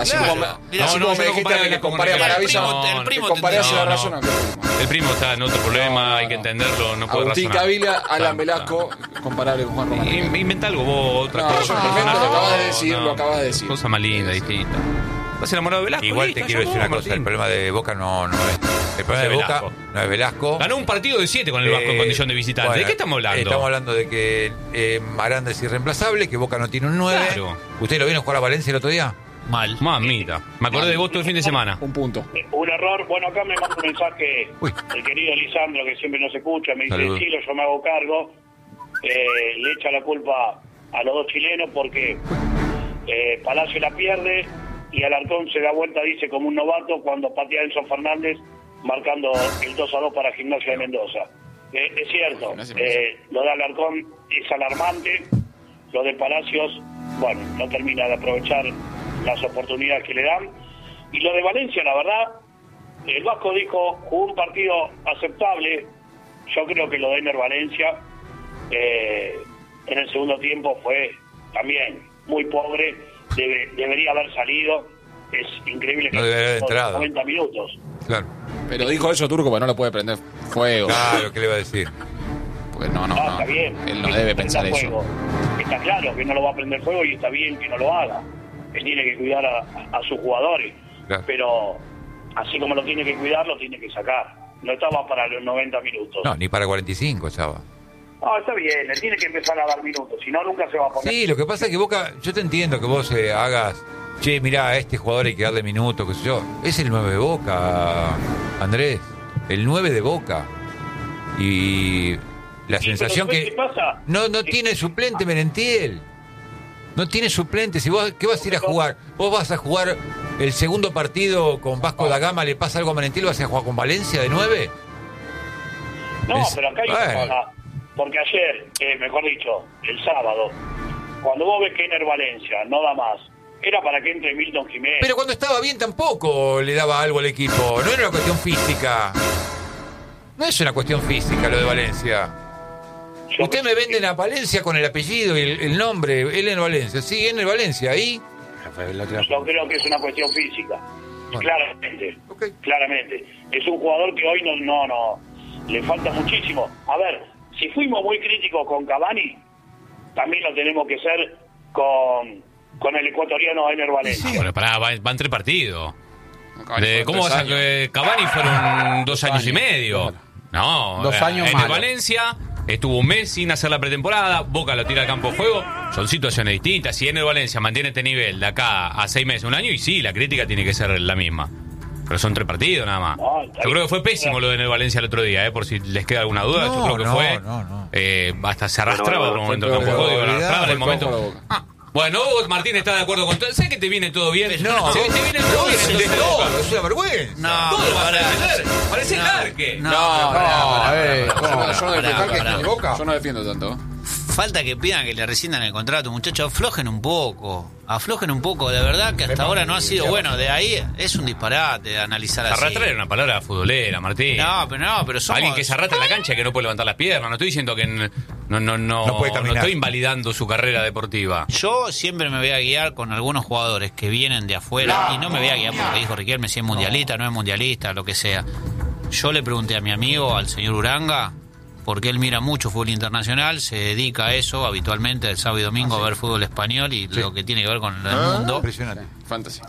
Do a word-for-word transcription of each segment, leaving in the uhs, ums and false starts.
Así Claro. como, Mirá, así no, como no, me yo dijiste no que le comparé a comparé- Maravilla, el primo- el primo que comparé a tendría- la razón. El primo está en otro problema, No, hay que no. entenderlo, no puede Agustín razonar. Cavila, Alan Está- Velasco, comparable con Juan Román. In- Inventa algo vos, otra No, cosa. yo no invento, lo acabas de decir, lo acabas de decir. Cosa más linda, distinta. ¿Estás enamorado de Velasco? Igual Listo, te ya quiero decir fue, una cosa, el Martín. problema de Boca no, no es. El problema Es de Boca Velasco. no es Velasco. Ganó un partido de siete con el Vasco en Eh, condición de visitante. bueno, ¿De qué estamos hablando? Estamos hablando de que eh, Aranda es irreemplazable, que Boca no tiene un nueve. Claro. ¿Usted lo vieron jugar a Valencia el otro día? Mal. Mamita. Me acordé de vos todo el fin de semana. Un punto. Un error. Bueno, acá me manda un mensaje Uy. el querido Lisandro, que siempre nos escucha. Me dice, Saludos. Chilo, yo me hago cargo. Eh, le echa la culpa a los dos chilenos porque eh, Palacio la pierde y Alarcón se da vuelta, dice, como un novato cuando patea a Enzo Fernández marcando el dos a dos para Gimnasia de Mendoza. Eh, es cierto, eh, lo de Alarcón es alarmante, lo de Palacios, bueno, no termina de aprovechar las oportunidades que le dan. Y lo de Valencia, la verdad, el Vasco dijo, jugó un partido aceptable. Yo creo que lo de Ener Valencia eh, en el segundo tiempo fue también muy pobre, debe, debería haber salido. Es increíble que No debería haber jugó entrado. noventa minutos. Claro. Pero dijo eso Turco, porque no le puede prender fuego. Claro, ¿qué le va a decir? Pues no, no, Ah, no. está bien. Él no Que debe prenda pensar eso. fuego. Está claro que no lo va a prender fuego y está bien que no lo haga. Él tiene que cuidar a, a sus jugadores. Claro. Pero así como lo tiene que cuidar, lo tiene que sacar. No estaba para los noventa minutos. No, ni para cuarenta y cinco estaba. No, está bien, él tiene que empezar a dar minutos, si no, nunca se va a poner. Sí, lo que pasa es que Boca, yo te entiendo que vos eh, hagas, che, mirá, a este jugador hay que darle minutos, qué sé yo. Es el nueve de Boca, Andrés. El nueve de Boca. Y la Sí, sensación pero ¿sabes que qué pasa? no no Sí. tiene suplente Merentiel. No tiene suplente. Si vos, ¿qué vas a ir a jugar? ¿Vos vas a jugar el segundo partido con Vasco da Gama, le pasa algo a Merentiel, vas a jugar con Valencia de nueve? No, Es- pero acá hay bueno. una cosa. Porque ayer, eh, mejor dicho, el sábado, cuando vos ves que Ener Valencia no da más, era para que entre Milton Jiménez. Pero cuando estaba bien tampoco le daba algo al equipo. No era una cuestión física. No es una cuestión física lo de Valencia. Yo- Usted me vende a Valencia con el apellido y el, el nombre. Él en Valencia. Sí, en Valencia. Ahí. Yo creo que es una cuestión física. Bueno. Claramente. Ok. Claramente. Es un jugador que hoy no, no, no. Le falta muchísimo. A ver, si fuimos muy críticos con Cavani, también lo tenemos que ser con, con el ecuatoriano Ener Valencia. Bueno, pará, va- van tres partidos. Cavani De, fueron ¿Cómo tres vas a años. eh, Cavani fueron dos años y medio? No, Dos eh, años en malos. Valencia estuvo un mes sin hacer la pretemporada, Boca lo tira al campo de juego, son situaciones distintas. Si en el Valencia mantiene este nivel de acá a seis meses, un año, y sí, la crítica tiene que ser la misma. Pero son tres partidos nada más. No, está Yo creo bien. que fue pésimo lo de en el Valencia el otro día, eh, por si les queda alguna duda. No, Yo creo que no, fue. no, no. eh, hasta se arrastraba por un momento el peor, campo de juego. pero digo, arrastraba en el fue el peor momento. para Boca. Ah, bueno, vos, Martín, está de acuerdo con todo. ¿Sabes que te viene todo bien? No, Se- te viene todo bien. es de entonces, todo, Boca. es una vergüenza. No, Todo pero vas a pará. defender. Parece Carque. No, No, pero pará, no, pará, eh, pará, yo pará, no- pará, yo no pará, defiendo pará. que Boca. Yo no defiendo tanto. Falta que pidan que le rescindan el contrato, muchachos. Aflojen un poco. Aflojen un poco. De verdad que hasta ahora no ha sido bueno. De ahí es un disparate analizar así. Arrastrar era una palabra futbolera, Martín. No, pero no, pero somos... Alguien que se arrastra en la cancha y que no puede levantar las piernas. No estoy diciendo que n- no, no, no, No puede caminar. estoy invalidando su carrera deportiva. Yo siempre me voy a guiar con algunos jugadores que vienen de afuera y no me voy a guiar porque dijo Riquelme si es mundialista, no es mundialista, lo que sea. Yo le pregunté a mi amigo, al señor Uranga, porque él mira mucho fútbol internacional, se dedica a eso habitualmente el sábado y domingo a ver fútbol español y lo que tiene que ver con el mundo. Impresionante. Fantasy.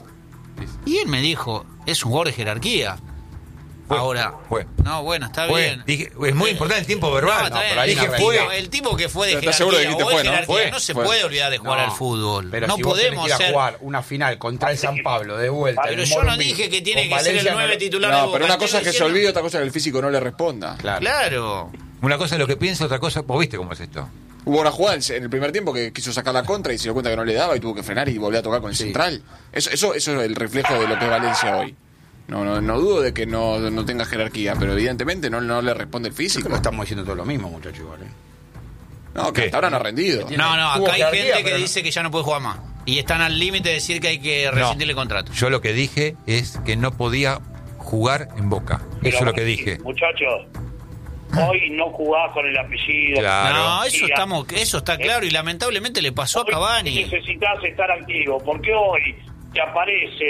Y él me dijo, es un jugador de jerarquía. Fue, Ahora, fue. no, bueno, está Fue. bien. Dije, es muy importante el tiempo verbal. No, está bien. pero ahí dije El fue. tipo- El tipo que fue de ¿Estás seguro de que jerarquía te o fue, de no? jerarquía, Fue, no se fue. puede olvidar de jugar No, al fútbol. Pero no si vos tenés podemos que ir a ser... jugar una final contra el San Pablo de vuelta. Pero en yo no Morumbi, dije que tiene con que ser el Valencia, nueve no- titular de No, Boca. pero una Estoy cosa es que se diciendo- olvide, otra cosa es que el físico no le responda. Claro. Claro. Una cosa es lo que piensa, otra cosa. Vos viste cómo es esto. Hubo una jugada en en el primer tiempo que quiso sacar la contra y se dio cuenta que no le daba y tuvo que frenar y volver a tocar con el Sí. central. Eso, eso, eso es el reflejo de lo que es Valencia hoy. No, no, no dudo de que no, no tenga jerarquía, pero evidentemente no, no le responde el Creo físico. que estamos diciendo todo lo mismo, muchachos, igual, ¿eh? No, que ¿Qué? hasta ahora no ha rendido. No, no, Tuvo acá hay jerarquía, gente que pero no- dice que ya no puede jugar más. Y están al límite de decir que hay que rescindirle contrato. Yo lo que dije es que no podía jugar en Boca. Pero, Eso es lo que dije. Muchachos, hoy no jugás con el apellido. Claro. No, eso Mira, estamos, eso está claro y lamentablemente le pasó a Hoy Cavani. necesitas estar activo, porque hoy que aparece